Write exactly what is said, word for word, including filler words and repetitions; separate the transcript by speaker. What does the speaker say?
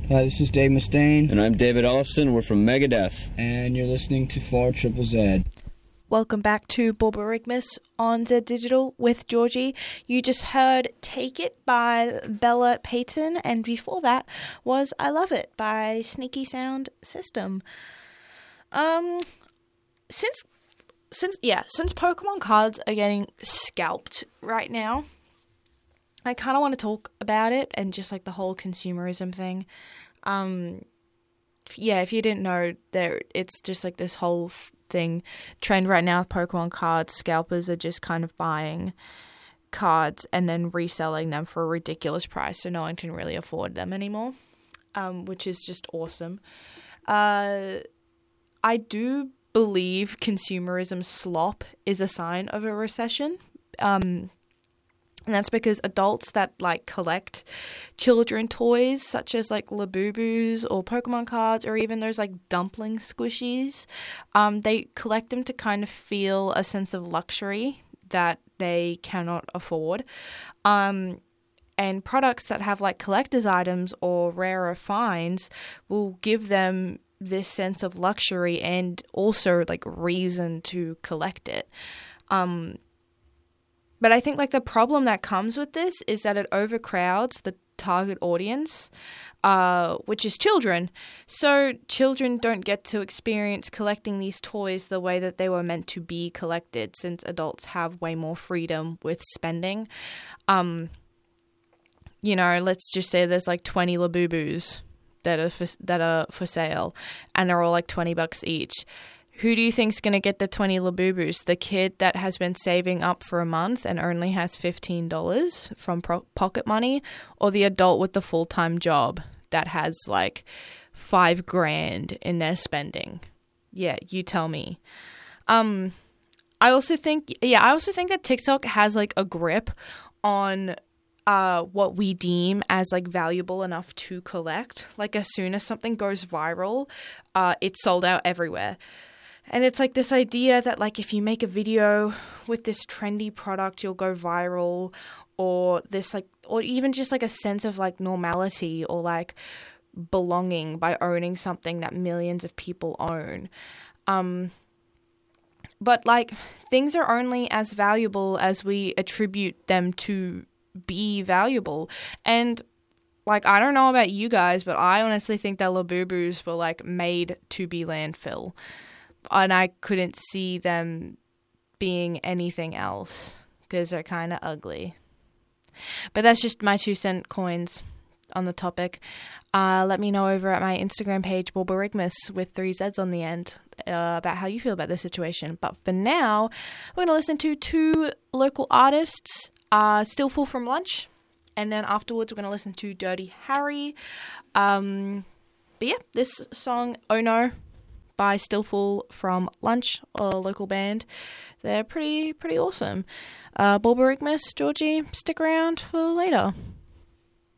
Speaker 1: Hi, this is Dave Mustaine.
Speaker 2: And I'm David Ellison. We're from Megadeth.
Speaker 1: And you're listening to four Triple Z.
Speaker 3: Welcome back to Borborygmus on Z Digital with Georgie. You just heard Take It by Bella Payton, and before that was I Love It by Sneaky Sound System. Um, since, since, yeah, since Pokemon cards are getting scalped right now, I kind of want to talk about it and just like the whole consumerism thing. Um, yeah, if you didn't know, there it's just like this whole th- thing trend right now with Pokemon cards. Scalpers are just kind of buying cards and then reselling them for a ridiculous price, so no one can really afford them anymore, um, which is just awesome. Uh, I do believe consumerism slop is a sign of a recession. Um, And that's because adults that, like, collect children toys, such as, like, Labubus or Pokemon cards or even those, like, dumpling squishies, um, they collect them to kind of feel a sense of luxury that they cannot afford. Um, and products that have, like, collector's items or rarer finds will give them this sense of luxury and also, like, reason to collect it. Um But I think, like, the problem that comes with this is that it overcrowds the target audience, uh, which is children. So children don't get to experience collecting these toys the way that they were meant to be collected, since adults have way more freedom with spending. Um, you know, let's just say there's, like, twenty Labubus that are for, that are for sale, and they're all, like, twenty bucks each. Who do you think's going to get the twenty Labubus? The kid that has been saving up for a month and only has fifteen dollars from pro- pocket money, or the adult with the full-time job that has like five grand in their spending? Yeah, you tell me. Um, I also think, yeah, I also think that TikTok has like a grip on uh, what we deem as like valuable enough to collect. Like as soon as something goes viral, uh, it's sold out everywhere. And it's like this idea that like if you make a video with this trendy product, you'll go viral, or this like, or even just like a sense of like normality or like belonging by owning something that millions of people own. Um, but like things are only as valuable as we attribute them to be valuable. And like, I don't know about you guys, but I honestly think that Labubus were like made to be landfill. And I couldn't see them being anything else because they're kind of ugly. But that's just my two cent coins on the topic. Uh, let me know over at my Instagram page, Borborygmus, with three Z's on the end, uh, about how you feel about this situation. But for now, we're going to listen to two local artists, uh, Still Full from Lunch. And then afterwards, we're going to listen to Dirty Harry. Um, but yeah, this song, Oh No, by Still Full from Lunch, a local band. They're pretty pretty awesome. Uh, Borborygmus, Georgie, stick around for later.